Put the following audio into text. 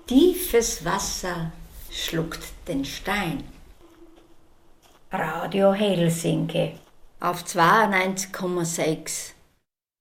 Tiefes Wasser schluckt den Stein. Radio Helsinki Auf 92,6.